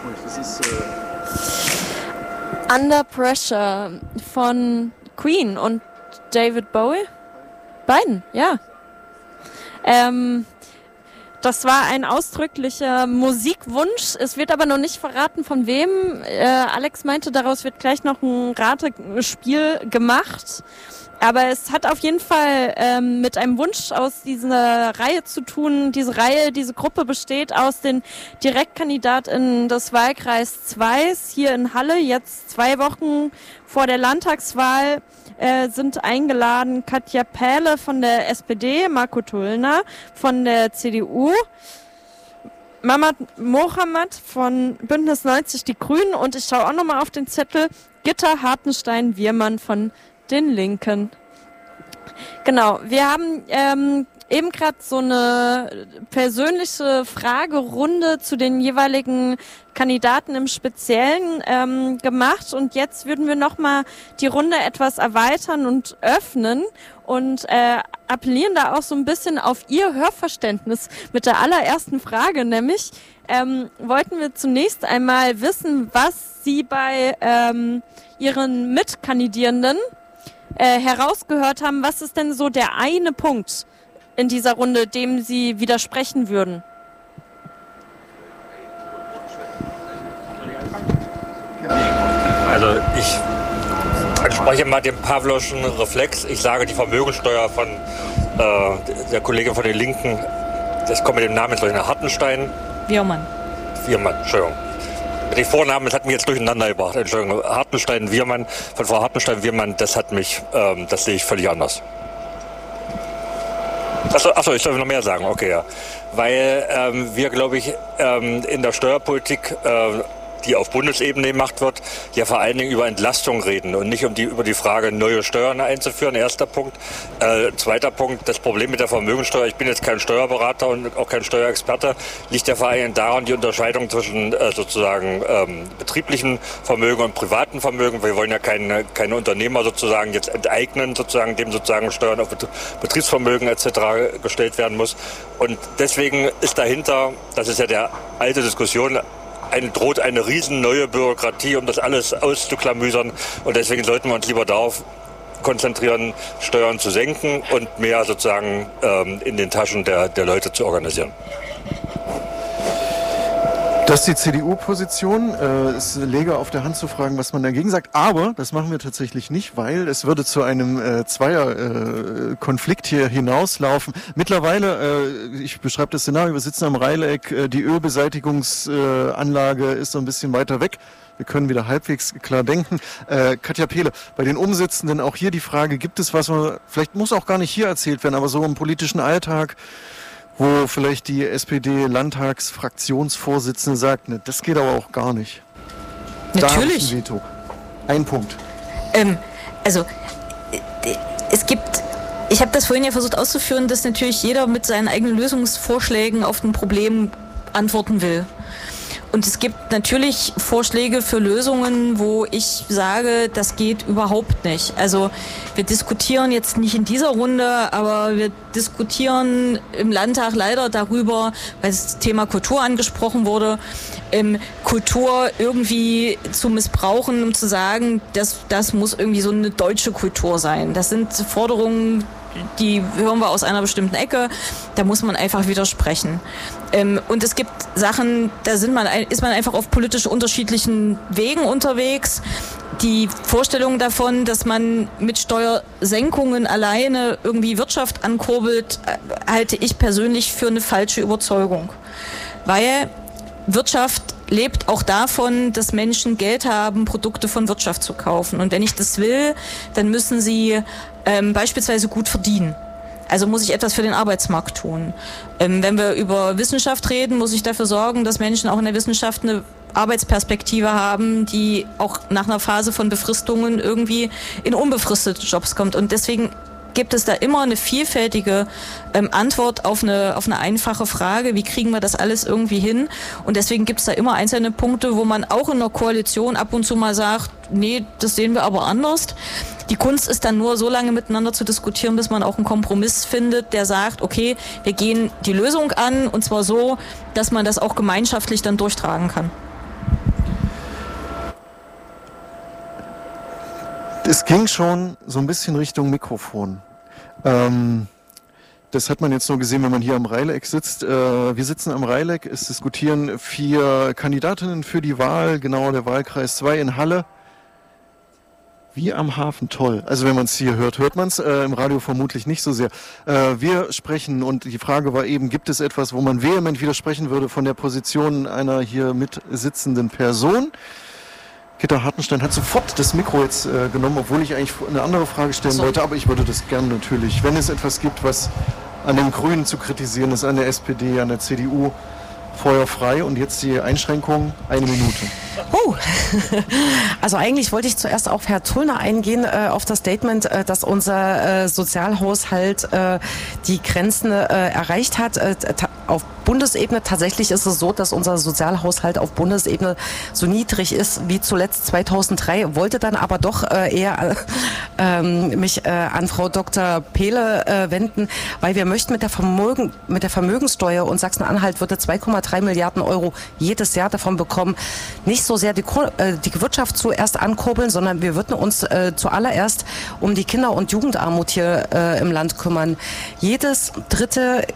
Das ist Under Pressure von Queen und David Bowie. Beiden, ja. Das war ein ausdrücklicher Musikwunsch. Es wird aber noch nicht verraten, von wem. Alex meinte, daraus wird gleich noch ein Ratespiel gemacht. Aber es hat auf jeden Fall mit einem Wunsch aus dieser Reihe zu tun. Diese Gruppe besteht aus den DirektkandidatInnen des Wahlkreis 2 hier in Halle. Jetzt 2 Wochen vor der Landtagswahl sind eingeladen Katja Pähle von der SPD, Marco Tullner von der CDU, Mamad Mohammed von Bündnis 90 Die Grünen und ich schaue auch nochmal auf den Zettel, Gitta Hartenstein-Wirmann von den Linken. Genau, wir haben eben gerade so eine persönliche Fragerunde zu den jeweiligen Kandidaten im Speziellen gemacht und jetzt würden wir nochmal die Runde etwas erweitern und öffnen und appellieren da auch so ein bisschen auf Ihr Hörverständnis mit der allerersten Frage, nämlich wollten wir zunächst einmal wissen, was Sie bei Ihren Mitkandidierenden herausgehört haben. Was ist denn so der eine Punkt in dieser Runde, dem Sie widersprechen würden? Also ich anspreche mal den Pavloschen Reflex. Ich sage die Vermögensteuer von der Kollegin von den Linken, das kommt mit dem Namen jetzt Hartenstein. Wirmann, Entschuldigung. Die Vornamen, das hat mich jetzt durcheinander gebracht. Entschuldigung, Hartenstein-Wirmann, von Frau Hartenstein-Wirmann, das sehe ich völlig anders. Achso, ich soll noch mehr sagen, okay, ja. Weil wir, glaube ich, in der Steuerpolitik, die auf Bundesebene gemacht wird, ja vor allen Dingen über Entlastung reden und nicht über die Frage, neue Steuern einzuführen. Erster Punkt. Zweiter Punkt, das Problem mit der Vermögensteuer, ich bin jetzt kein Steuerberater und auch kein Steuerexperte, liegt ja vor allen Dingen daran, die Unterscheidung zwischen sozusagen betrieblichen Vermögen und privaten Vermögen. Wir wollen ja keine Unternehmer sozusagen jetzt enteignen, sozusagen dem sozusagen Steuern auf Betriebsvermögen etc. gestellt werden muss. Und deswegen ist dahinter, das ist ja der alte Diskussion, droht eine riesen neue Bürokratie, um das alles auszuklamüsern. Und deswegen sollten wir uns lieber darauf konzentrieren, Steuern zu senken und mehr sozusagen in den Taschen der Leute zu organisieren. Das ist die CDU-Position. Es läge auf der Hand zu fragen, was man dagegen sagt. Aber das machen wir tatsächlich nicht, weil es würde zu einem Zweier-Konflikt hier hinauslaufen. Mittlerweile, ich beschreibe das Szenario, wir sitzen am Reileck, die Ölbeseitigungsanlage ist so ein bisschen weiter weg. Wir können wieder halbwegs klar denken. Katja Pähle, bei den Umsitzenden auch hier die Frage, gibt es was, vielleicht muss auch gar nicht hier erzählt werden, aber so im politischen Alltag, wo vielleicht die SPD-Landtagsfraktionsvorsitzende sagt, ne, das geht aber auch gar nicht. Natürlich. Da ein Veto. Ein Punkt. Ich habe das vorhin ja versucht auszuführen, dass natürlich jeder mit seinen eigenen Lösungsvorschlägen auf ein Problem antworten will. Und es gibt natürlich Vorschläge für Lösungen, wo ich sage, das geht überhaupt nicht. Also wir diskutieren jetzt nicht in dieser Runde, aber wir diskutieren im Landtag leider darüber, weil das Thema Kultur angesprochen wurde, Kultur irgendwie zu missbrauchen, um zu sagen, das muss irgendwie so eine deutsche Kultur sein. Das sind Forderungen, die hören wir aus einer bestimmten Ecke, da muss man einfach widersprechen. Und es gibt Sachen, da ist man einfach auf politisch unterschiedlichen Wegen unterwegs. Die Vorstellung davon, dass man mit Steuersenkungen alleine irgendwie Wirtschaft ankurbelt, halte ich persönlich für eine falsche Überzeugung. Weil Wirtschaft lebt auch davon, dass Menschen Geld haben, Produkte von Wirtschaft zu kaufen. Und wenn ich das will, dann müssen sie beispielsweise gut verdienen. Also muss ich etwas für den Arbeitsmarkt tun. Wenn wir über Wissenschaft reden, muss ich dafür sorgen, dass Menschen auch in der Wissenschaft eine Arbeitsperspektive haben, die auch nach einer Phase von Befristungen irgendwie in unbefristete Jobs kommt. Und deswegen gibt es da immer eine vielfältige Antwort auf eine einfache Frage, wie kriegen wir das alles irgendwie hin? Und deswegen gibt es da immer einzelne Punkte, wo man auch in der Koalition ab und zu mal sagt, nee, das sehen wir aber anders. Die Kunst ist dann nur so lange miteinander zu diskutieren, bis man auch einen Kompromiss findet, der sagt, okay, wir gehen die Lösung an und zwar so, dass man das auch gemeinschaftlich dann durchtragen kann. Es ging schon so ein bisschen Richtung Mikrofon. Das hat man jetzt nur gesehen, wenn man hier am Reileck sitzt. Wir sitzen am Reileck, es diskutieren 4 Kandidatinnen für die Wahl, genau der Wahlkreis 2 in Halle. Wie am Hafen, toll. Also wenn man es hier hört, hört man es, im Radio vermutlich nicht so sehr. Wir sprechen und die Frage war eben, gibt es etwas, wo man vehement widersprechen würde von der Position einer hier mitsitzenden Person? Gitta Hartenstein hat sofort das Mikro jetzt genommen, obwohl ich eigentlich eine andere Frage stellen wollte, aber ich würde das gerne natürlich, wenn es etwas gibt, was an den Grünen zu kritisieren ist, an der SPD, an der CDU, Feuer frei. Und jetzt die Einschränkung, 1 Minute. Also eigentlich wollte ich zuerst auf Herr Tullner eingehen, auf das Statement, dass unser Sozialhaushalt die Grenzen erreicht hat. Auf Bundesebene tatsächlich ist es so, dass unser Sozialhaushalt auf Bundesebene so niedrig ist wie zuletzt 2003, wollte dann aber doch eher mich an Frau Dr. Pehle wenden, weil wir möchten mit der Vermögenssteuer, und Sachsen-Anhalt würde 2,3 Milliarden Euro jedes Jahr davon bekommen, nicht so sehr die Wirtschaft zuerst ankurbeln, sondern wir würden uns zuallererst um die Kinder- und Jugendarmut hier im Land kümmern. Jedes dritte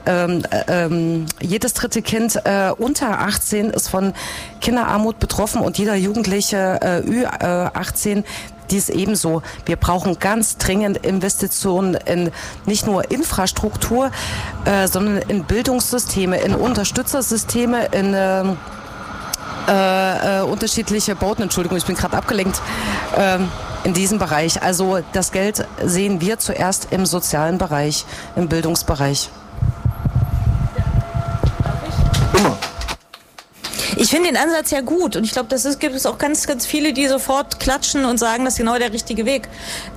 Kind unter 18 ist von Kinderarmut betroffen und jeder Jugendliche Ü18 dies ebenso. Wir brauchen ganz dringend Investitionen in nicht nur Infrastruktur, sondern in Bildungssysteme, in Unterstützersysteme, in unterschiedliche Bauten. Entschuldigung, ich bin gerade abgelenkt. In diesem Bereich. Also das Geld sehen wir zuerst im sozialen Bereich, im Bildungsbereich. Ich finde den Ansatz ja gut und ich glaube, gibt es auch ganz, ganz viele, die sofort klatschen und sagen, das ist genau der richtige Weg.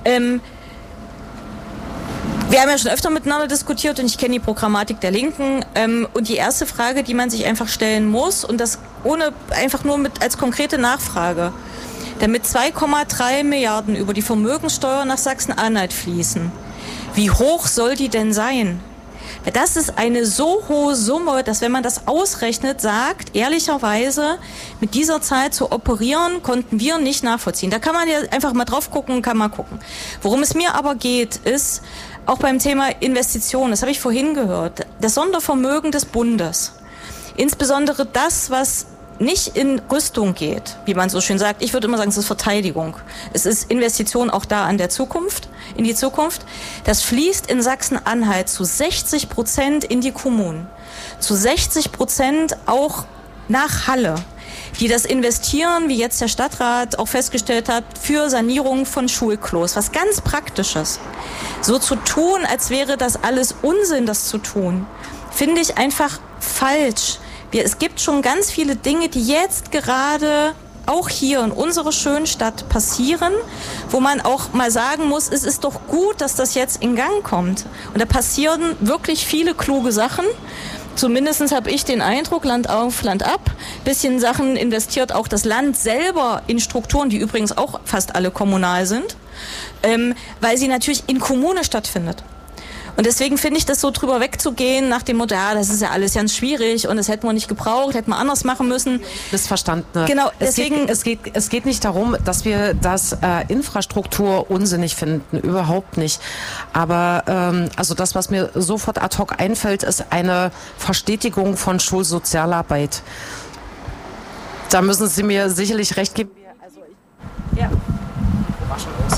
Wir haben ja schon öfter miteinander diskutiert und ich kenne die Programmatik der Linken. Und die erste Frage, die man sich einfach stellen muss, und das einfach nur als konkrete Nachfrage, damit 2,3 Milliarden über die Vermögenssteuer nach Sachsen-Anhalt fließen, wie hoch soll die denn sein? Das ist eine so hohe Summe, dass wenn man das ausrechnet, sagt, ehrlicherweise, mit dieser Zeit zu operieren, konnten wir nicht nachvollziehen. Da kann man ja einfach mal drauf gucken, kann man gucken. Worum es mir aber geht, ist, auch beim Thema Investitionen, das habe ich vorhin gehört, das Sondervermögen des Bundes. Insbesondere das, was nicht in Rüstung geht, wie man so schön sagt. Ich würde immer sagen, es ist Verteidigung. Es ist Investition auch da in die Zukunft. Das fließt in Sachsen-Anhalt zu 60% in die Kommunen, zu 60% auch nach Halle, die das investieren, wie jetzt der Stadtrat auch festgestellt hat, für Sanierung von Schulklos. Was ganz Praktisches. So zu tun, als wäre das alles Unsinn, das zu tun, finde ich einfach falsch. Es gibt schon ganz viele Dinge, die jetzt gerade auch hier in unserer schönen Stadt passieren, wo man auch mal sagen muss, es ist doch gut, dass das jetzt in Gang kommt. Und da passieren wirklich viele kluge Sachen. Zumindest habe ich den Eindruck, Land auf, Land ab, bisschen Sachen investiert auch das Land selber in Strukturen, die übrigens auch fast alle kommunal sind, weil sie natürlich in Kommune stattfindet. Und deswegen finde ich das so drüber wegzugehen nach dem Motto, ja, das ist ja alles ganz schwierig und das hätten wir nicht gebraucht, hätten wir anders machen müssen. Missverstanden. Genau, deswegen. Es geht nicht darum, dass wir das Infrastruktur unsinnig finden, überhaupt nicht. Aber also das, was mir sofort ad hoc einfällt, ist eine Verstetigung von Schulsozialarbeit. Da müssen Sie mir sicherlich recht geben. Ja. War schon los.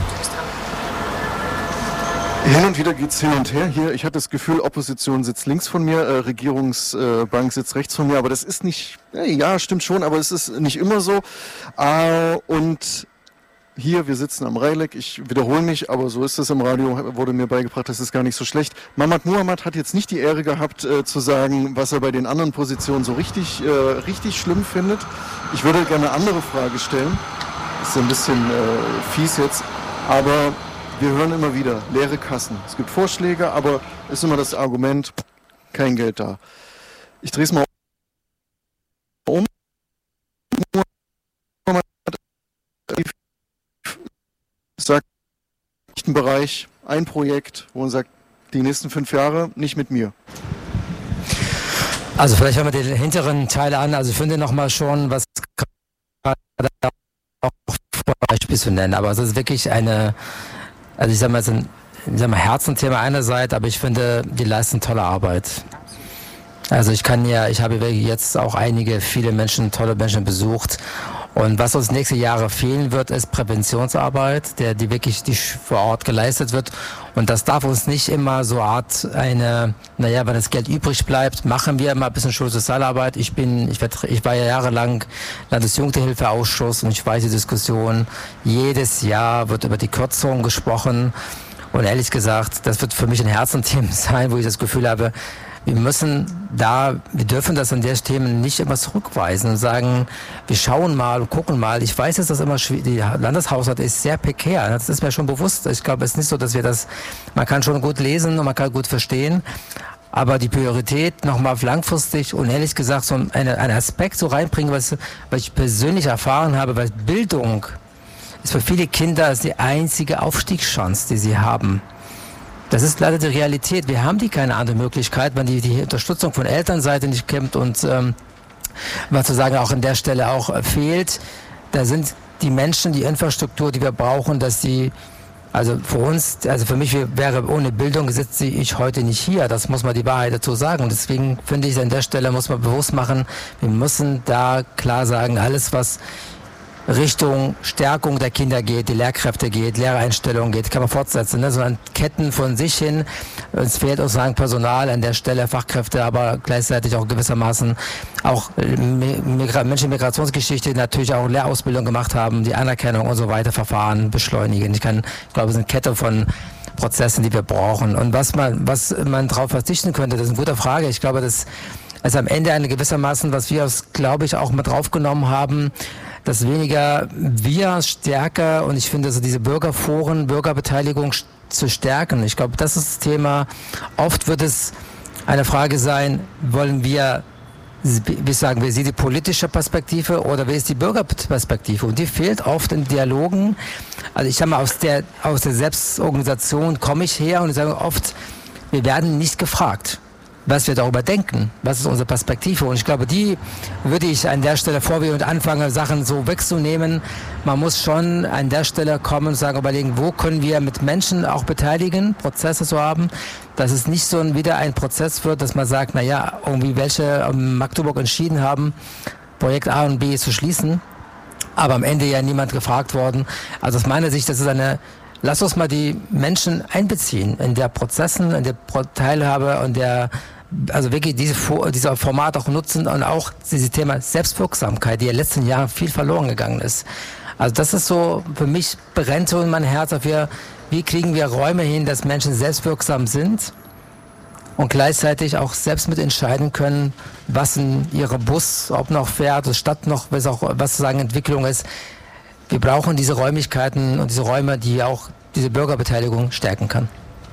Hin und wieder geht's hin und her. Hier, ich hatte das Gefühl, Opposition sitzt links von mir, Regierungsbank sitzt rechts von mir, aber das ist nicht, ja, stimmt schon, aber es ist nicht immer so. Und hier, wir sitzen am Reileck, ich wiederhole mich, aber so ist es im Radio, wurde mir beigebracht, das ist gar nicht so schlecht. Mahmat Muhammad hat jetzt nicht die Ehre gehabt, zu sagen, was er bei den anderen Positionen so richtig schlimm findet. Ich würde gerne eine andere Frage stellen. Ist ein bisschen fies jetzt, aber wir hören immer wieder leere Kassen. Es gibt Vorschläge, aber es ist immer das Argument, kein Geld da. Ich drehe es mal um. Sagt ein Bereich, ein Projekt, wo man sagt, die nächsten 5 Jahre nicht mit mir. Also vielleicht hören wir den hinteren Teil an. Also ich finde nochmal schon, was gerade auch Beispiel zu nennen, aber es ist wirklich also ich sag mal, Herzenthema einerseits, aber ich finde, die leisten tolle Arbeit. Also ich habe jetzt auch viele tolle Menschen besucht. Und was uns nächste Jahre fehlen wird, ist Präventionsarbeit, die vor Ort geleistet wird. Und das darf uns nicht immer so wenn das Geld übrig bleibt, machen wir immer ein bisschen Schulsozialarbeit. Ich war ja jahrelang Landesjugendhilfeausschuss und ich weiß die Diskussion. Jedes Jahr wird über die Kürzung gesprochen. Und ehrlich gesagt, das wird für mich ein Herzenthema sein, wo ich das Gefühl habe, wir dürfen das an der Themen nicht immer zurückweisen und sagen, wir schauen mal und gucken mal. Ich weiß, dass das immer schwierig, der Landeshaushalt ist sehr prekär. Das ist mir schon bewusst. Ich glaube, es ist nicht so, dass man kann schon gut lesen und man kann gut verstehen. Aber die Priorität nochmal langfristig und ehrlich gesagt so einen Aspekt so reinbringen, was ich persönlich erfahren habe, weil Bildung ist für viele Kinder die einzige Aufstiegschance, die sie haben. Das ist leider die Realität. Wir haben keine andere Möglichkeit, wenn die Unterstützung von Elternseite nicht kommt und was zu sagen auch an der Stelle auch fehlt. Da sind die Menschen, die Infrastruktur, die wir brauchen, für mich wäre ohne Bildung sitze ich heute nicht hier. Das muss man die Wahrheit dazu sagen. Und deswegen finde ich, an der Stelle muss man bewusst machen, wir müssen da klar sagen, alles was Richtung Stärkung der Kinder geht, die Lehrkräfte geht, Lehrereinstellungen geht, kann man fortsetzen, ne? So an Ketten von sich hin. Es fehlt uns Personal an der Stelle, Fachkräfte, aber gleichzeitig auch gewissermaßen auch Menschen mit Migrationsgeschichte, die natürlich auch Lehrausbildung gemacht haben, die Anerkennung und so weiter, Verfahren beschleunigen. Ich glaube, es ist eine Kette von Prozessen, die wir brauchen. Und was man darauf verzichten könnte, das ist eine gute Frage. Ich glaube, das ist am Ende gewissermaßen, was wir glaube ich, auch mit draufgenommen haben, dass weniger wir stärker, und ich finde, so diese Bürgerforen, Bürgerbeteiligung zu stärken. Ich glaube, das ist das Thema. Oft wird es eine Frage sein, wie sagen wir, die politische Perspektive oder wie ist die Bürgerperspektive? Und die fehlt oft in Dialogen. Also ich sage mal, aus der Selbstorganisation komme ich her und ich sage oft, wir werden nicht gefragt, was wir darüber denken, was ist unsere Perspektive. Und ich glaube, die würde ich an der Stelle, bevor wir anfangen, Sachen so wegzunehmen, man muss schon an der Stelle kommen und überlegen, wo können wir mit Menschen auch beteiligen, Prozesse zu haben, dass es nicht so wieder ein Prozess wird, dass man sagt, irgendwie welche Magdeburg entschieden haben, Projekt A und B zu schließen, aber am Ende ja niemand gefragt worden. Also aus meiner Sicht, das ist lass uns mal die Menschen einbeziehen in der Prozessen, in der Teilhabe und wirklich dieser Format auch nutzen und auch dieses Thema Selbstwirksamkeit, die in den letzten Jahren viel verloren gegangen ist. Also das ist so, für mich brennt so in mein Herz dafür, wie kriegen wir Räume hin, dass Menschen selbstwirksam sind und gleichzeitig auch selbst mitentscheiden können, was in ihrem Bus, ob noch fährt, Stadt noch, was sozusagen Entwicklung ist. Wir brauchen diese Räumlichkeiten und diese Räume, die auch diese Bürgerbeteiligung stärken kann.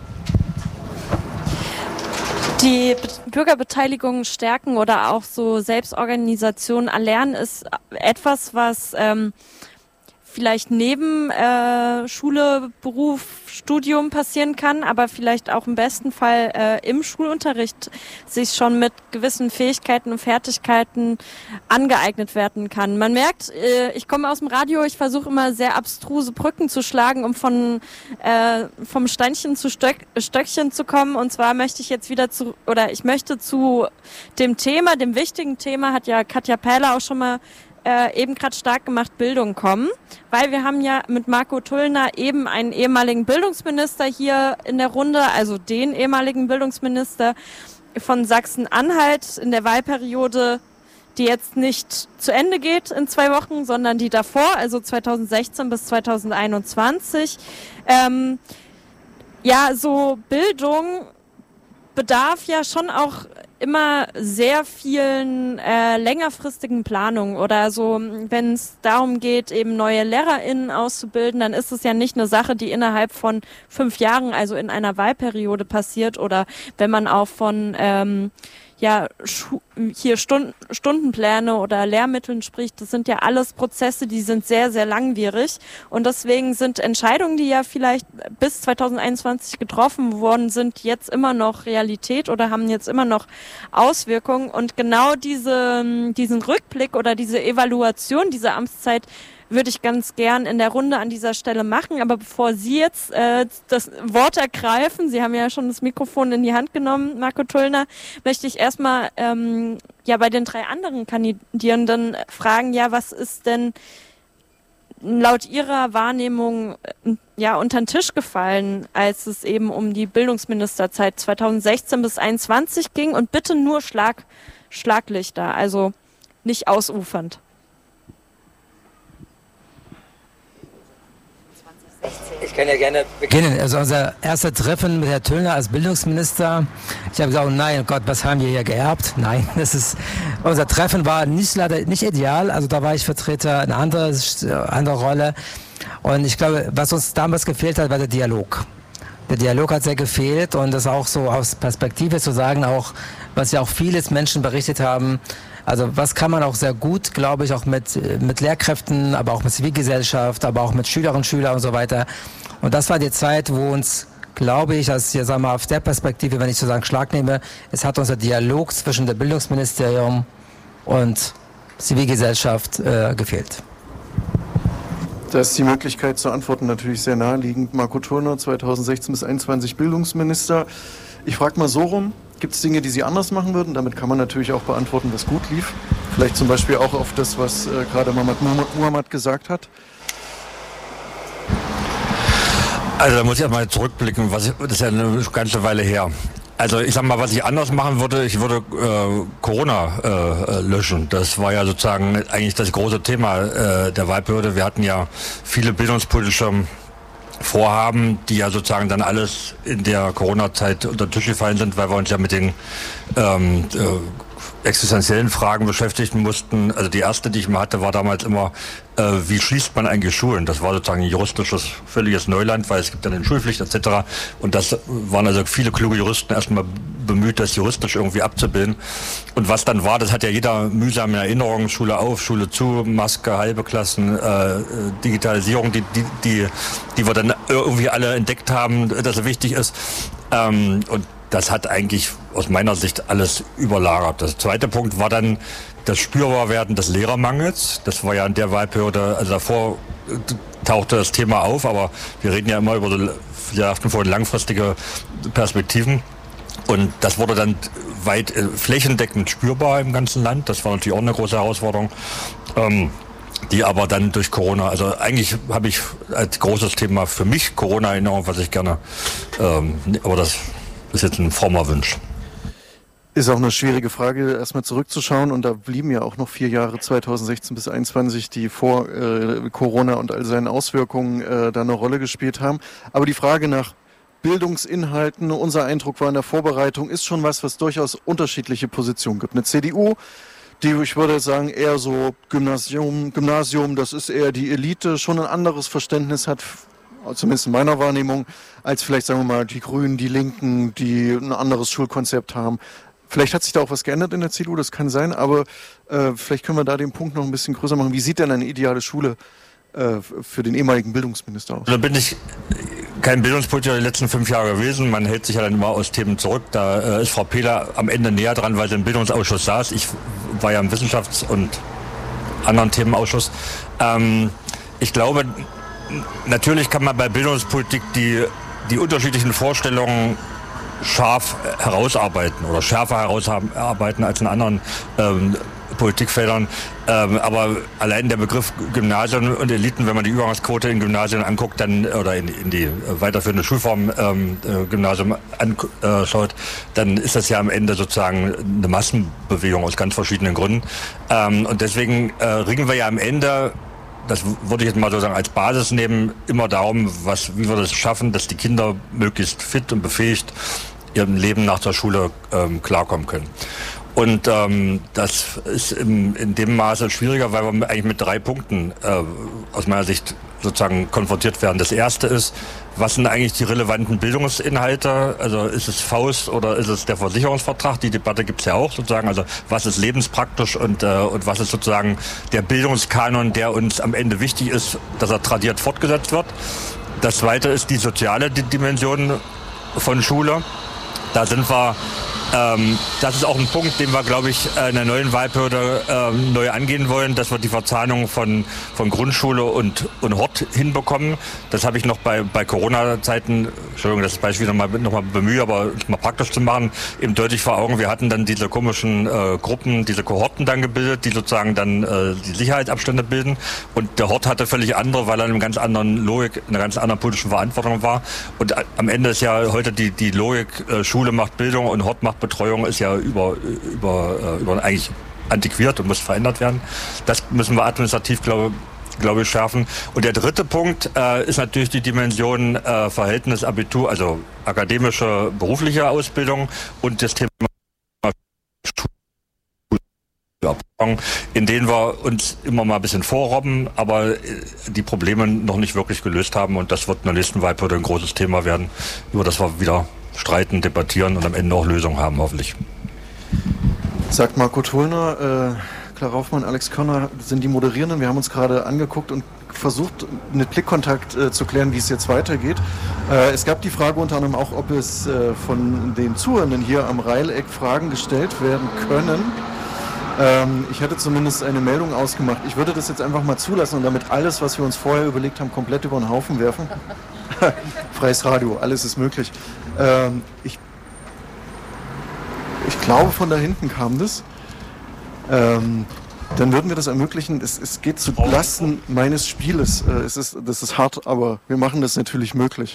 Die Bürgerbeteiligung stärken oder auch so Selbstorganisation erlernen ist etwas, was vielleicht neben Schule, Beruf, Studium passieren kann, aber vielleicht auch im besten Fall im Schulunterricht sich schon mit gewissen Fähigkeiten und Fertigkeiten angeeignet werden kann. Man merkt, ich komme aus dem Radio, ich versuche immer sehr abstruse Brücken zu schlagen, um vom Steinchen zu Stöckchen zu kommen. Und zwar möchte ich jetzt ich möchte zu dem Thema, dem wichtigen Thema, hat ja Katja Perler auch schon mal eben gerade stark gemacht, Bildung kommen, weil wir haben ja mit Marco Tullner eben einen ehemaligen Bildungsminister hier in der Runde, also den ehemaligen Bildungsminister von Sachsen-Anhalt in der Wahlperiode, die jetzt nicht zu Ende geht in 2 Wochen, sondern die davor, also 2016 bis 2021. So Bildung bedarf ja schon auch immer sehr vielen längerfristigen Planungen oder so, wenn es darum geht, eben neue LehrerInnen auszubilden, dann ist es ja nicht eine Sache, die innerhalb von 5 Jahren, also in einer Wahlperiode passiert, oder wenn man auch von Stundenpläne oder Lehrmitteln spricht, das sind ja alles Prozesse, die sind sehr, sehr langwierig, und deswegen sind Entscheidungen, die ja vielleicht bis 2021 getroffen worden sind, jetzt immer noch Realität oder haben jetzt immer noch Auswirkungen, und genau diesen Rückblick oder diese Evaluation dieser Amtszeit würde ich ganz gern in der Runde an dieser Stelle machen. Aber bevor Sie jetzt das Wort ergreifen, Sie haben ja schon das Mikrofon in die Hand genommen, Marco Tullner, möchte ich erstmal bei den 3 anderen Kandidierenden fragen, was ist denn laut Ihrer Wahrnehmung unter den Tisch gefallen, als es eben um die Bildungsministerzeit 2016 bis 2021 ging, und bitte nur Schlaglichter, also nicht ausufernd. Ich kann ja gerne beginnen. Also unser erster Treffen mit Herrn Tullner als Bildungsminister. Ich habe gesagt, nein, Gott, was haben wir hier geerbt? Nein, unser Treffen war leider nicht ideal. Also da war ich Vertreter in einer andere Rolle. Und ich glaube, was uns damals gefehlt hat, war der Dialog. Der Dialog hat sehr gefehlt, und das auch so aus Perspektive zu sagen, auch was ja auch viele Menschen berichtet haben. Also was kann man auch sehr gut, glaube ich, auch mit Lehrkräften, aber auch mit Zivilgesellschaft, aber auch mit Schülerinnen und Schülern und so weiter. Und das war die Zeit, wo uns, glaube ich, aus der Perspektive, wenn ich sozusagen Schlag nehme, es hat unser Dialog zwischen dem Bildungsministerium und Zivilgesellschaft gefehlt. Da ist die Möglichkeit zu antworten natürlich sehr naheliegend. Marco Tullner, 2016 bis 2021 Bildungsminister. Ich frage mal so rum, gibt es Dinge, die Sie anders machen würden? Damit kann man natürlich auch beantworten, was gut lief. Vielleicht zum Beispiel auch auf das, was gerade Muhammad gesagt hat. Also da muss ich erstmal zurückblicken, das ist ja eine ganze Weile her. Also ich sag mal, was ich anders machen würde, ich würde Corona löschen. Das war ja sozusagen eigentlich das große Thema der Wahlperiode. Wir hatten ja viele bildungspolitische Vorhaben, die ja sozusagen dann alles in der Corona-Zeit unter den Tisch gefallen sind, weil wir uns ja mit den existenziellen Fragen beschäftigen mussten. Also die erste, die ich mal hatte, war damals immer, wie schließt man eigentlich Schulen? Das war sozusagen ein juristisches, völliges Neuland, weil es gibt ja eine Schulpflicht etc. Und das waren also viele kluge Juristen erstmal bemüht, das juristisch irgendwie abzubilden. Und was dann war, das hat ja jeder mühsam in Erinnerung, Schule auf, Schule zu, Maske, halbe Klassen, Digitalisierung, die wir dann irgendwie alle entdeckt haben, dass es wichtig ist. Und das hat eigentlich aus meiner Sicht alles überlagert. Der zweite Punkt war dann das Spürbarwerden des Lehrermangels. Das war ja in der Wahlperiode, also davor tauchte das Thema auf, aber wir reden ja immer über langfristige Perspektiven. Und das wurde dann weit flächendeckend spürbar im ganzen Land. Das war natürlich auch eine große Herausforderung. Die aber dann durch Corona, also eigentlich habe ich als großes Thema für mich Corona-Erinnerung, was ich gerne, aber das ist jetzt ein frommer Wunsch. Ist auch eine schwierige Frage, erstmal zurückzuschauen, und da blieben ja auch noch 4 Jahre 2016 bis 2021, die vor Corona und all seinen Auswirkungen da eine Rolle gespielt haben. Aber die Frage nach Bildungsinhalten, unser Eindruck war in der Vorbereitung, ist schon was durchaus unterschiedliche Positionen gibt. Eine CDU, die, ich würde sagen, eher so Gymnasium, das ist eher die Elite, schon ein anderes Verständnis hat, zumindest in meiner Wahrnehmung, als vielleicht, sagen wir mal, die Grünen, die Linken, die ein anderes Schulkonzept haben. Vielleicht hat sich da auch was geändert in der CDU, das kann sein, aber vielleicht können wir da den Punkt noch ein bisschen größer machen. Wie sieht denn eine ideale Schule für den ehemaligen Bildungsminister aus? Da bin ich kein Bildungspolitiker die letzten 5 Jahre gewesen. Man hält sich ja dann immer aus Themen zurück. Da ist Frau Pehler am Ende näher dran, weil sie im Bildungsausschuss saß. Ich war ja im Wissenschafts- und anderen Themenausschuss. Ich glaube, natürlich kann man bei Bildungspolitik die unterschiedlichen Vorstellungen scharf herausarbeiten oder schärfer herausarbeiten als in anderen Politikfeldern. Aber allein der Begriff Gymnasien und Eliten, wenn man die Übergangsquote in Gymnasien anguckt, dann oder in die weiterführende Schulform Gymnasium anschaut, dann ist das ja am Ende sozusagen eine Massenbewegung aus ganz verschiedenen Gründen. Und deswegen ringen wir ja am Ende, das würde ich jetzt mal sozusagen als Basis nehmen, immer darum, wie wir das schaffen, dass die Kinder möglichst fit und befähigt ihrem Leben nach der Schule klarkommen können. Und das ist in dem Maße schwieriger, weil wir eigentlich mit 3 Punkten aus meiner Sicht sozusagen konfrontiert werden. Das erste ist, was sind eigentlich die relevanten Bildungsinhalte? Also ist es Faust oder ist es der Versicherungsvertrag? Die Debatte gibt es ja auch sozusagen. Also was ist lebenspraktisch und was ist sozusagen der Bildungskanon, der uns am Ende wichtig ist, dass er tradiert fortgesetzt wird. Das zweite ist die soziale Dimension von Schule. Da sind wir Das ist auch ein Punkt, den wir, glaube ich, in der neuen Wahlperiode neu angehen wollen, dass wir die Verzahnung von Grundschule und Hort hinbekommen. Das habe ich noch bei Corona-Zeiten, Entschuldigung, das Beispiel noch mal bemühe, aber mal praktisch zu machen, eben deutlich vor Augen. Wir hatten dann diese komischen Gruppen, diese Kohorten dann gebildet, die sozusagen dann die Sicherheitsabstände bilden. Und der Hort hatte völlig andere, weil er in einer ganz anderen Logik, in einer ganz anderen politischen Verantwortung war. Und am Ende ist ja heute die Logik, Schule macht Bildung und Hort macht Betreuung, ist ja über eigentlich antiquiert und muss verändert werden. Das müssen wir administrativ, glaube ich, schärfen. Und der dritte Punkt ist natürlich die Dimension Verhältnis Abitur, also akademische, berufliche Ausbildung und das Thema in denen wir uns immer mal ein bisschen vorrobben, aber die Probleme noch nicht wirklich gelöst haben. Und das wird in der nächsten Wahlperiode ein großes Thema werden, über das wir wieder streiten, debattieren und am Ende auch Lösungen haben, hoffentlich. Sagt Marco Tollner, Clara Hoffmann, Alex Körner sind die Moderierenden. Wir haben uns gerade angeguckt und versucht, mit Blickkontakt zu klären, wie es jetzt weitergeht. Es gab die Frage unter anderem auch, ob es von den Zuhörenden hier am Reileck Fragen gestellt werden können. Ich hatte zumindest eine Meldung ausgemacht. Ich würde das jetzt einfach mal zulassen und damit alles, was wir uns vorher überlegt haben, komplett über den Haufen werfen. Freies Radio, alles ist möglich. Ich glaube, von da hinten kam das. Dann würden wir das ermöglichen. Es geht zu Lasten meines Spieles. Das ist hart, aber wir machen das natürlich möglich.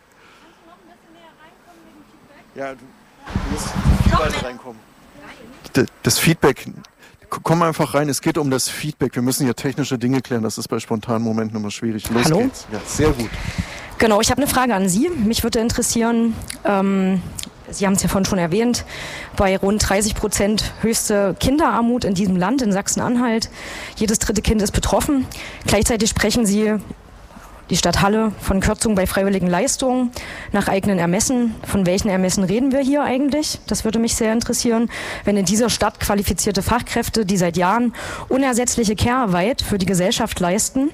Ja, du musst viel weiter reinkommen. Das Feedback, komm einfach rein, es geht um das Feedback. Wir müssen hier technische Dinge klären, das ist bei spontanen Momenten immer schwierig. Los Hallo? Geht's. Ja, sehr gut. Genau, ich habe eine Frage an Sie. Mich würde interessieren, Sie haben es ja vorhin schon erwähnt, bei rund 30% höchste Kinderarmut in diesem Land, in Sachsen-Anhalt. Jedes dritte Kind ist betroffen. Gleichzeitig sprechen Sie, die Stadt Halle, von Kürzungen bei freiwilligen Leistungen nach eigenen Ermessen. Von welchen Ermessen reden wir hier eigentlich? Das würde mich sehr interessieren. Wenn in dieser Stadt qualifizierte Fachkräfte, die seit Jahren unersetzliche Care-Arbeit für die Gesellschaft leisten,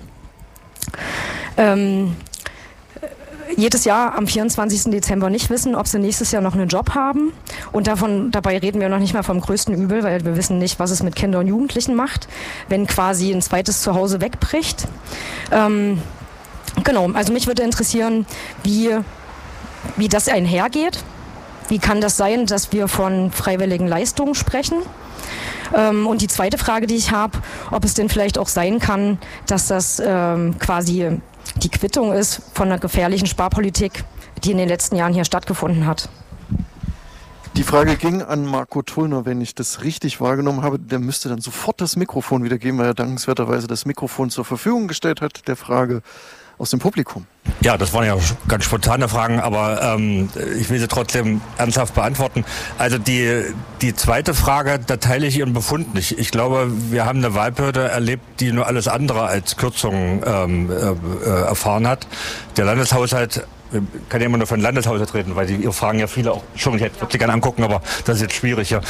jedes Jahr am 24. Dezember nicht wissen, ob sie nächstes Jahr noch einen Job haben. Und dabei reden wir noch nicht mal vom größten Übel, weil wir wissen nicht, was es mit Kindern und Jugendlichen macht, wenn quasi ein zweites Zuhause wegbricht. Genau, also mich würde interessieren, wie das einhergeht. Wie kann das sein, dass wir von freiwilligen Leistungen sprechen? Und die zweite Frage, die ich habe, ob es denn vielleicht auch sein kann, dass das quasi die Quittung ist von einer gefährlichen Sparpolitik, die in den letzten Jahren hier stattgefunden hat. Die Frage ging an Marco Tollner, wenn ich das richtig wahrgenommen habe. Der müsste dann sofort das Mikrofon wieder geben, weil er dankenswerterweise das Mikrofon zur Verfügung gestellt hat. Der Frage aus dem Publikum. Ja, das waren ja ganz spontane Fragen, aber ich will sie trotzdem ernsthaft beantworten. Also die zweite Frage, da teile ich Ihren Befund nicht. Ich glaube, wir haben eine Wahlperiode erlebt, die nur alles andere als Kürzungen erfahren hat. Der Landeshaushalt, kann ja immer nur von Landeshaushalt reden, weil ihr fragen ja viele auch, schon, ich hätte sie gerne angucken, aber das ist jetzt schwierig hier.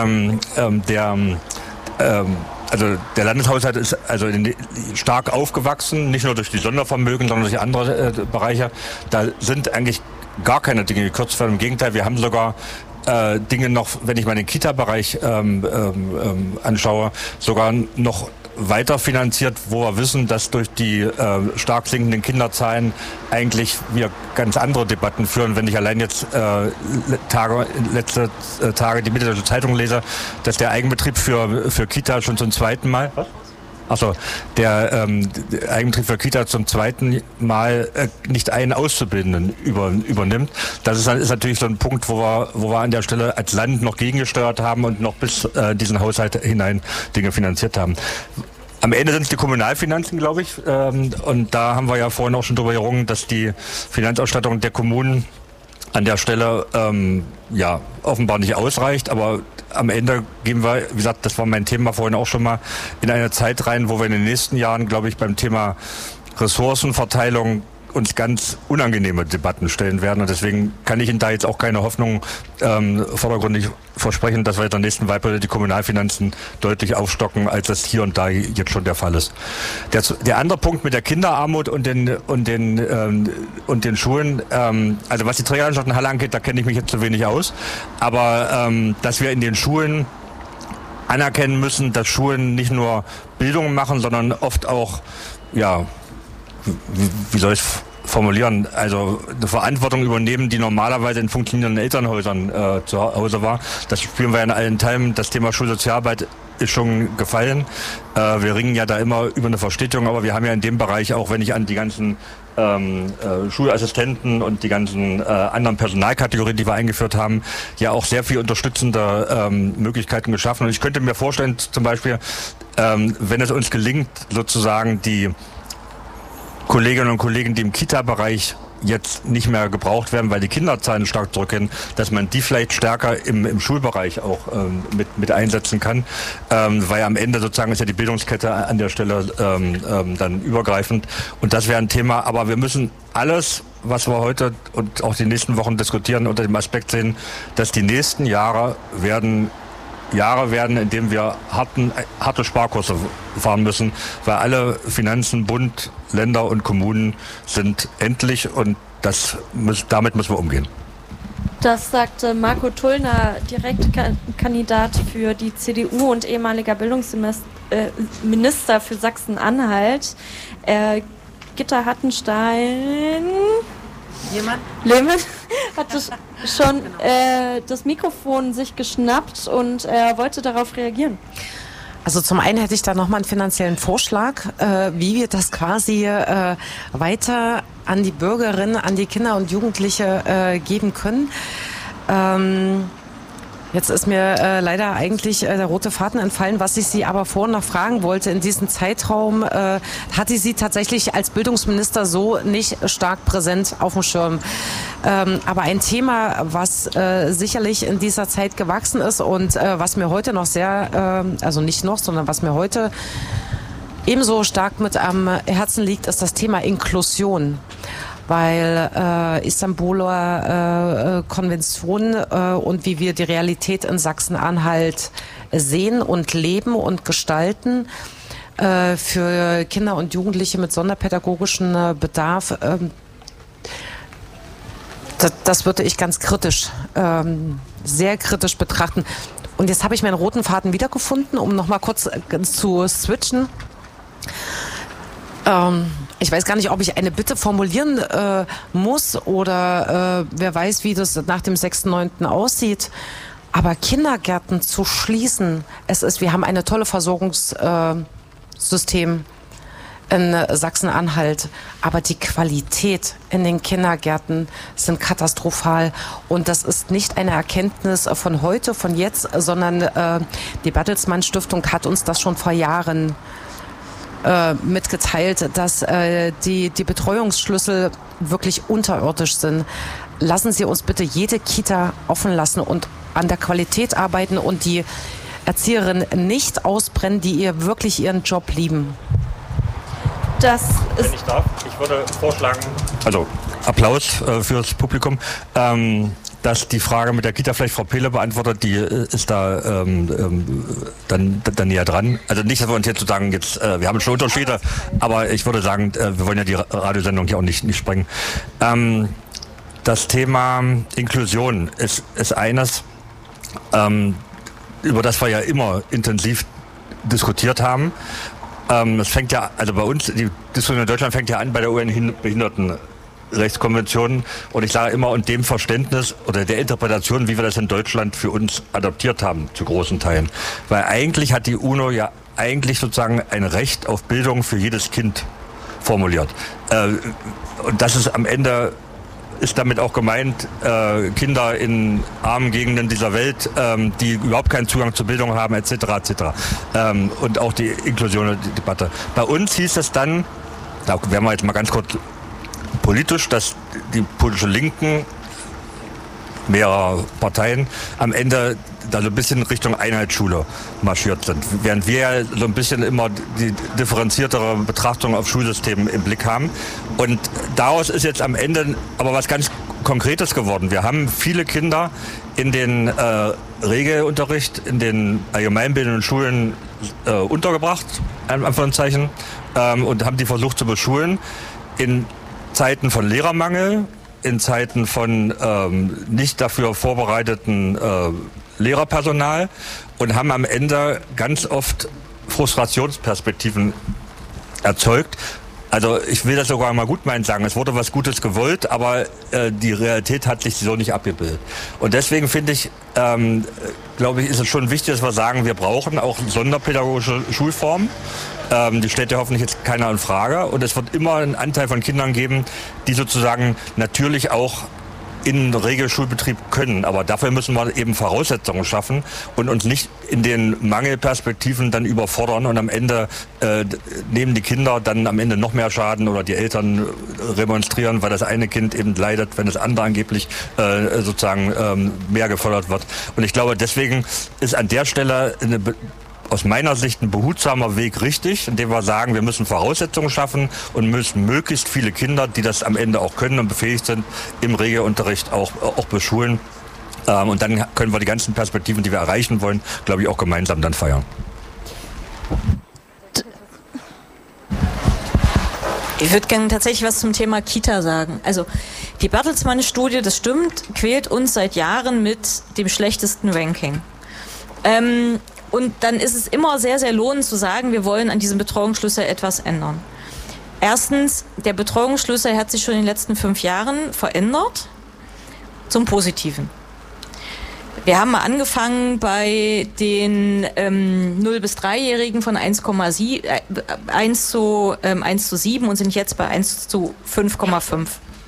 Also der Landeshaushalt ist also stark aufgewachsen, nicht nur durch die Sondervermögen, sondern durch andere Bereiche. Da sind eigentlich gar keine Dinge gekürzt worden. Im Gegenteil, wir haben sogar Dinge noch, wenn ich mal den Kita-Bereich anschaue, sogar noch weiter finanziert, wo wir wissen, dass durch die stark sinkenden Kinderzahlen eigentlich wir ganz andere Debatten führen. Wenn ich allein jetzt letzte Tage die Mitteldeutsche Zeitung lese, dass der Eigenbetrieb für Kita schon zum zweiten Mal... Achso, der Eigenbetrieb für Kita zum zweiten Mal nicht einen Auszubildenden übernimmt. Das ist natürlich so ein Punkt, wo wir an der Stelle als Land noch gegengesteuert haben und noch bis diesen Haushalt hinein Dinge finanziert haben. Am Ende sind es die Kommunalfinanzen, glaube ich. Und da haben wir ja vorhin auch schon drüber gerungen, dass die Finanzausstattung der Kommunen an der Stelle offenbar nicht ausreicht, aber am Ende gehen wir, wie gesagt, das war mein Thema vorhin auch schon mal, in eine Zeit rein, wo wir in den nächsten Jahren, glaube ich, beim Thema Ressourcenverteilung uns ganz unangenehme Debatten stellen werden. Und deswegen kann ich Ihnen da jetzt auch keine Hoffnung vordergründig versprechen, dass wir in der nächsten Wahlperiode die Kommunalfinanzen deutlich aufstocken, als das hier und da jetzt schon der Fall ist. Der andere Punkt mit der Kinderarmut und den Schulen, also was die Trägerlandschaften Halle angeht, da kenne ich mich jetzt zu wenig aus. Aber dass wir in den Schulen anerkennen müssen, dass Schulen nicht nur Bildung machen, sondern oft auch, ja, wie soll ich es formulieren, also eine Verantwortung übernehmen, die normalerweise in funktionierenden Elternhäusern zu Hause war. Das spüren wir in allen Teilen. Das Thema Schulsozialarbeit ist schon gefallen. Wir ringen ja da immer über eine Verstetigung, aber wir haben ja in dem Bereich auch, wenn ich an die ganzen Schulassistenten und die ganzen anderen Personalkategorien, die wir eingeführt haben, ja auch sehr viel unterstützende Möglichkeiten geschaffen. Und ich könnte mir vorstellen, zum Beispiel, wenn es uns gelingt, sozusagen die Kolleginnen und Kollegen, die im Kita-Bereich jetzt nicht mehr gebraucht werden, weil die Kinderzahlen stark zurückgehen, dass man die vielleicht stärker im Schulbereich auch mit einsetzen kann, weil am Ende sozusagen ist ja die Bildungskette an der Stelle dann übergreifend und das wäre ein Thema, aber wir müssen alles, was wir heute und auch die nächsten Wochen diskutieren, unter dem Aspekt sehen, dass die nächsten Jahre werden, in denen wir harte Sparkurse fahren müssen, weil alle Finanzen, Bund, Länder und Kommunen sind endlich und damit müssen wir umgehen. Das sagte Marco Tullner, Direktkandidat für die CDU und ehemaliger Bildungsminister für Sachsen-Anhalt. Gitta Hattenstein... Lehmann hatte schon das Mikrofon sich geschnappt und er wollte darauf reagieren. Also zum einen hätte ich da nochmal einen finanziellen Vorschlag, wie wir das quasi weiter an die Bürgerinnen, an die Kinder und Jugendliche geben können. Jetzt ist mir leider eigentlich der rote Faden entfallen, was ich Sie aber vorhin noch fragen wollte. In diesem Zeitraum hatte Sie tatsächlich als Bildungsminister so nicht stark präsent auf dem Schirm. Aber ein Thema, was sicherlich in dieser Zeit gewachsen ist und was mir heute noch sehr, also nicht noch, sondern was mir heute ebenso stark mit am Herzen liegt, ist das Thema Inklusion. Weil Istanbuler Konvention und wie wir die Realität in Sachsen-Anhalt sehen und leben und gestalten für Kinder und Jugendliche mit sonderpädagogischem Bedarf, das würde ich ganz kritisch, sehr kritisch betrachten. Und jetzt habe ich meinen roten Faden wiedergefunden, um nochmal kurz zu switchen. Ich weiß gar nicht, ob ich eine Bitte formulieren muss oder wer weiß, wie das nach dem 6.9. aussieht. Aber Kindergärten zu schließen, wir haben eine tolle Versorgungssystem in Sachsen-Anhalt, aber die Qualität in den Kindergärten sind katastrophal und das ist nicht eine Erkenntnis von heute, von jetzt, sondern die Bertelsmann Stiftung hat uns das schon vor Jahren mitgeteilt, dass die Betreuungsschlüssel wirklich unterirdisch sind. Lassen Sie uns bitte jede Kita offen lassen und an der Qualität arbeiten und die Erzieherinnen nicht ausbrennen, die wirklich ihren Job lieben. Wenn ich darf, ich würde vorschlagen, also Applaus fürs Publikum, dass die Frage mit der Kita vielleicht Frau Pehle beantwortet, die ist da dann näher dran. Also nicht, dass wir uns jetzt sozusagen wir haben schon Unterschiede, aber ich würde sagen, wir wollen ja die Radiosendung hier auch nicht sprengen. Das Thema Inklusion ist eines, über das wir ja immer intensiv diskutiert haben. Es fängt ja, also bei uns, die Diskussion in Deutschland fängt ja an bei der UN-Behindertenrechtskonvention und ich sage immer, und dem Verständnis oder der Interpretation, wie wir das in Deutschland für uns adaptiert haben, zu großen Teilen. Weil eigentlich hat die UNO ja sozusagen ein Recht auf Bildung für jedes Kind formuliert. Und das ist am Ende, ist damit auch gemeint, Kinder in armen Gegenden dieser Welt, die überhaupt keinen Zugang zur Bildung haben, etc. etc. Und auch die Inklusion und die Debatte. Bei uns hieß es dann, da werden wir jetzt mal ganz kurz politisch, dass die politische Linken mehrerer Parteien am Ende da so ein bisschen Richtung Einheitsschule marschiert sind. Während wir so ein bisschen immer die differenziertere Betrachtung auf Schulsystemen im Blick haben. Und daraus ist jetzt am Ende aber was ganz Konkretes geworden. Wir haben viele Kinder in den Regelunterricht, in den allgemeinbildenden Schulen untergebracht, Anführungszeichen, und haben die versucht zu beschulen in Zeiten von Lehrermangel, in Zeiten von nicht dafür vorbereiteten Lehrerpersonal und haben am Ende ganz oft Frustrationsperspektiven erzeugt. Also ich will das sogar mal gut meinen sagen, es wurde was Gutes gewollt, aber die Realität hat sich so nicht abgebildet. Und deswegen finde ich, glaube ich, ist es schon wichtig, dass wir sagen, wir brauchen auch sonderpädagogische Schulformen. Die stellt ja hoffentlich jetzt keiner in Frage. Und es wird immer einen Anteil von Kindern geben, die sozusagen natürlich auch in Regelschulbetrieb können. Aber dafür müssen wir eben Voraussetzungen schaffen und uns nicht in den Mangelperspektiven dann überfordern. Und am Ende nehmen die Kinder dann am Ende noch mehr Schaden oder die Eltern remonstrieren, weil das eine Kind eben leidet, wenn das andere angeblich sozusagen mehr gefördert wird. Und ich glaube, deswegen ist an der Stelle aus meiner Sicht ein behutsamer Weg richtig, indem wir sagen, wir müssen Voraussetzungen schaffen und müssen möglichst viele Kinder, die das am Ende auch können und befähigt sind, im Regelunterricht auch beschulen. Und dann können wir die ganzen Perspektiven, die wir erreichen wollen, glaube ich, auch gemeinsam dann feiern. Ich würde gerne tatsächlich was zum Thema Kita sagen. Also die Bertelsmann-Studie, das stimmt, quält uns seit Jahren mit dem schlechtesten Ranking. Und dann ist es immer sehr, sehr lohnend zu sagen, wir wollen an diesem Betreuungsschlüssel etwas ändern. Erstens, der Betreuungsschlüssel hat sich schon in den letzten 5 Jahren verändert zum Positiven. Wir haben mal angefangen bei den 0- bis 3-Jährigen von 1 zu 7 und sind jetzt bei 1 zu 5,5.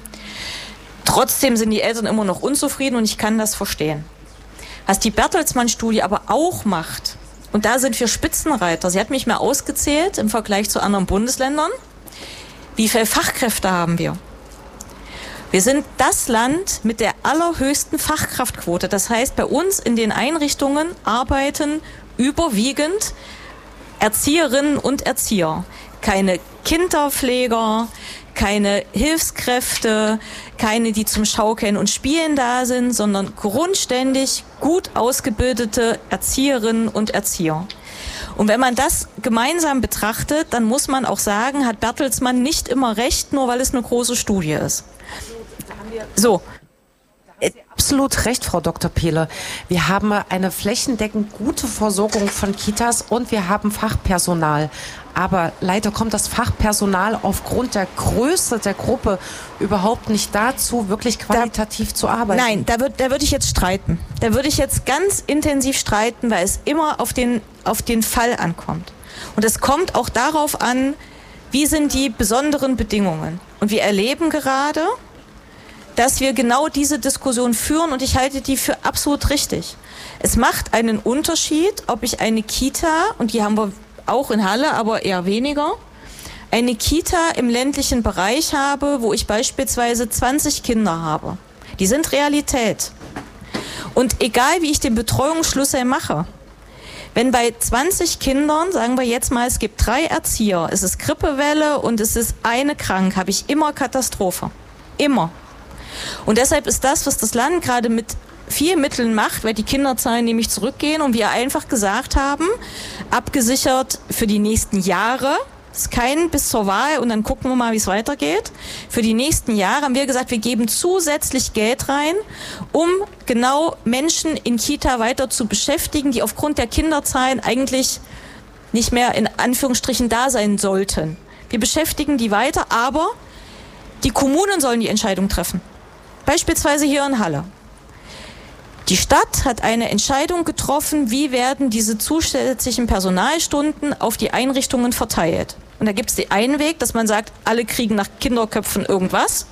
Trotzdem sind die Eltern immer noch unzufrieden und ich kann das verstehen. Was die Bertelsmann-Studie aber auch macht, und da sind wir Spitzenreiter, sie hat mich mal ausgezählt im Vergleich zu anderen Bundesländern, wie viele Fachkräfte haben wir? Wir sind das Land mit der allerhöchsten Fachkraftquote. Das heißt, bei uns in den Einrichtungen arbeiten überwiegend Erzieherinnen und Erzieher. Keine Kinderpfleger, keine Hilfskräfte, keine, die zum Schaukeln und Spielen da sind, sondern grundständig gut ausgebildete Erzieherinnen und Erzieher. Und wenn man das gemeinsam betrachtet, dann muss man auch sagen, hat Bertelsmann nicht immer recht, nur weil es eine große Studie ist. So. Absolut recht, Frau Dr. Pehle. Wir haben eine flächendeckend gute Versorgung von Kitas und wir haben Fachpersonal. Aber leider kommt das Fachpersonal aufgrund der Größe der Gruppe überhaupt nicht dazu, wirklich qualitativ zu arbeiten. Nein, da würde ich jetzt streiten. Da würde ich jetzt ganz intensiv streiten, weil es immer auf den Fall ankommt. Und es kommt auch darauf an, wie sind die besonderen Bedingungen. Und wir erleben gerade, dass wir genau diese Diskussion führen und ich halte die für absolut richtig. Es macht einen Unterschied, ob ich eine Kita, und die haben wir auch in Halle, aber eher weniger, eine Kita im ländlichen Bereich habe, wo ich beispielsweise 20 Kinder habe. Die sind Realität. Und egal, wie ich den Betreuungsschlüssel mache, wenn bei 20 Kindern, sagen wir jetzt mal, es gibt 3 Erzieher, es ist Grippewelle und es ist eine krank, habe ich immer Katastrophe. Immer. Und deshalb ist das, was das Land gerade mit viel Mitteln macht, weil die Kinderzahlen nämlich zurückgehen und wir einfach gesagt haben, abgesichert für die nächsten Jahre, es ist kein bis zur Wahl und dann gucken wir mal, wie es weitergeht. Für die nächsten Jahre haben wir gesagt, wir geben zusätzlich Geld rein, um genau Menschen in Kita weiter zu beschäftigen, die aufgrund der Kinderzahlen eigentlich nicht mehr in Anführungsstrichen da sein sollten. Wir beschäftigen die weiter, aber die Kommunen sollen die Entscheidung treffen. Beispielsweise hier in Halle. Die Stadt hat eine Entscheidung getroffen, wie werden diese zusätzlichen Personalstunden auf die Einrichtungen verteilt. Und da gibt es den einen Weg, dass man sagt, alle kriegen nach Kinderköpfen irgendwas.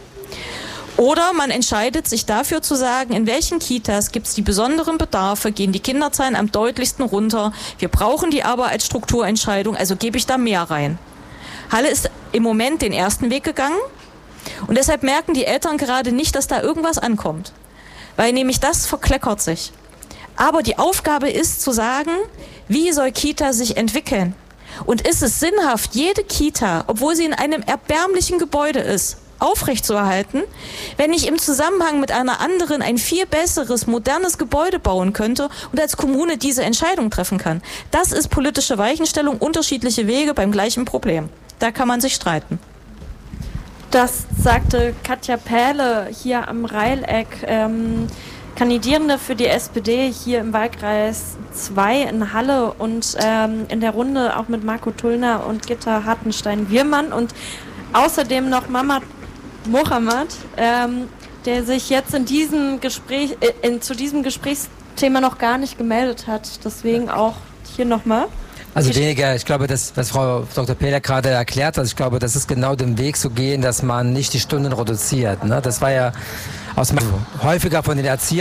Oder man entscheidet sich dafür zu sagen, in welchen Kitas gibt es die besonderen Bedarfe, gehen die Kinderzahlen am deutlichsten runter. Wir brauchen die aber als Strukturentscheidung, also gebe ich da mehr rein. Halle ist im Moment den ersten Weg gegangen. Und deshalb merken die Eltern gerade nicht, dass da irgendwas ankommt. Weil nämlich das verkleckert sich. Aber die Aufgabe ist zu sagen, wie soll Kita sich entwickeln? Und ist es sinnhaft, jede Kita, obwohl sie in einem erbärmlichen Gebäude ist, aufrechtzuerhalten, wenn ich im Zusammenhang mit einer anderen ein viel besseres, modernes Gebäude bauen könnte und als Kommune diese Entscheidung treffen kann? Das ist politische Weichenstellung, unterschiedliche Wege beim gleichen Problem. Da kann man sich streiten. Das sagte Katja Pähle hier am Reileck, Kandidierende für die SPD hier im Wahlkreis 2 in Halle und in der Runde auch mit Marco Tullner und Gitta Hartenstein-Wirmann und außerdem noch Mamad Mohammed, der sich jetzt in diesem Gespräch, zu diesem Gesprächsthema noch gar nicht gemeldet hat. Deswegen auch hier nochmal. Also weniger, ich glaube, das, was Frau Dr. Pähle gerade erklärt hat, ich glaube, das ist genau den Weg zu gehen, dass man nicht die Stunden reduziert. Ne? Das war ja häufiger von den Erziehern